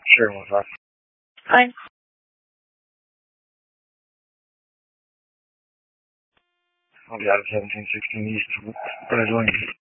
Sure, 1-5. Fine. I'll be out of 1716 East, Brazilian.